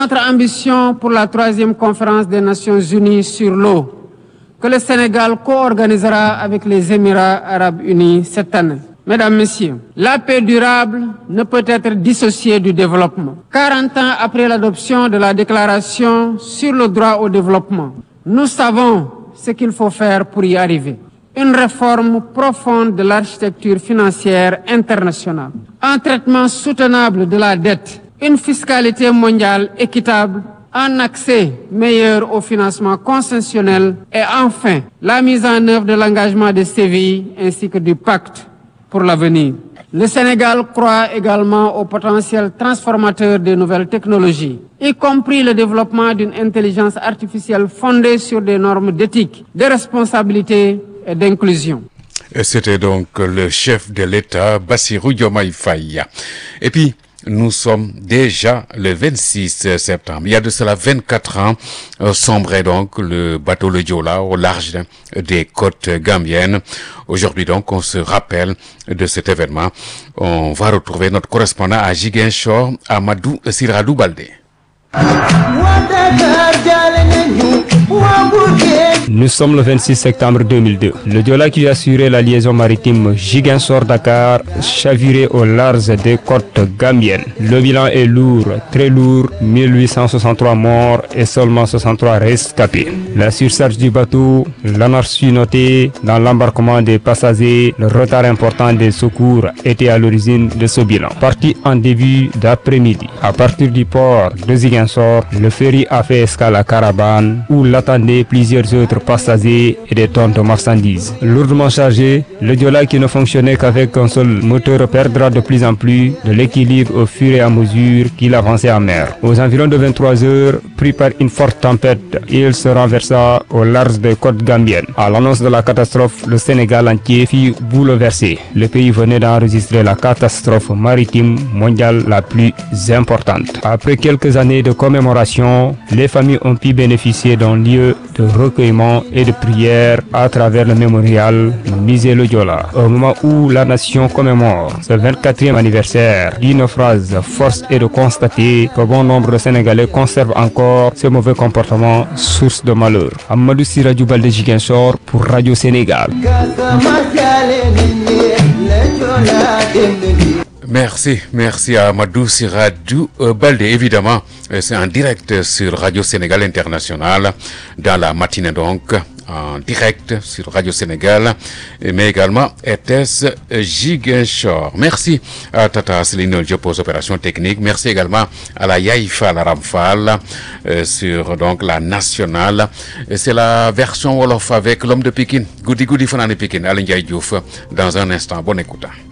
Notre ambition pour la 3e conférence des Nations Unies sur l'eau, que le Sénégal co-organisera avec les Émirats arabes unis cette année. Mesdames, Messieurs, la paix durable ne peut être dissociée du développement. 40 ans après l'adoption de la déclaration sur le droit au développement, nous savons ce qu'il faut faire pour y arriver. Une réforme profonde de l'architecture financière internationale, un traitement soutenable de la dette, une fiscalité mondiale équitable, un accès meilleur au financement concessionnel et enfin la mise en œuvre de l'engagement de Séville ainsi que du pacte pour l'avenir. Le Sénégal croit également au potentiel transformateur des nouvelles technologies, y compris le développement d'une intelligence artificielle fondée sur des normes d'éthique, de responsabilité et d'inclusion. C'était donc le chef de l'État, Bassirou Diomaye Faye. Et puis, nous sommes déjà le 26 septembre. Il y a de cela 24 ans, sombrait donc le bateau le Joola au large des côtes gambiennes. Aujourd'hui donc, on se rappelle de cet événement. On va retrouver notre correspondant à Ziguinchor, Amadou Siradou Baldé. Nous sommes le 26 septembre 2002. Le Joola qui assurait la liaison maritime Ziguinchor-Dakar chaviré au large des côtes gambiennes. Le bilan est lourd, très lourd, 1863 morts et seulement 63 rescapés. La surcharge du bateau, l'anarchie notée dans l'embarquement des passagers, le retard important des secours étaient à l'origine de ce bilan. Parti en début d'après-midi, à partir du port de Ziguinchor, le ferry a fait escale à Carabane où l'attendaient plusieurs autres passagers et des tonnes de marchandises. Lourdement chargé, le Joola qui ne fonctionnait qu'avec un seul moteur perdra de plus en plus de l'équilibre au fur et à mesure qu'il avançait en mer. Aux environs de 23 heures, pris par une forte tempête, il se renversa au large des côtes gambiennes. À l'annonce de la catastrophe, le Sénégal entier fut bouleversé. Le pays venait d'enregistrer la catastrophe maritime mondiale la plus importante. Après quelques années de commémoration, les familles ont pu bénéficier d'un lieu de recueillement et de prière à travers le mémorial Musée Le Joola. Au moment où la nation commémore ce 24e anniversaire du naufrage, force est de constater que bon nombre de Sénégalais conservent encore ce mauvais comportement, source de malheur. Amadou Siradou Baldé Ziguinchor pour Radio Sénégal. Merci à Amadou Siradou Baldé. Évidemment, c'est en direct sur Radio Sénégal International, dans la matinée donc, en direct sur Radio Sénégal, mais également RTS Ziguinchor. Merci à Tata Céline Diop aux opérations techniques. Merci également à la Yaïfa Laramfal sur donc la nationale. C'est la version Wolof avec l'homme de Pikine, Goudi Goudi Fanane Pikine, Alain Ndiaye Diouf. Dans un instant, bonne écoute.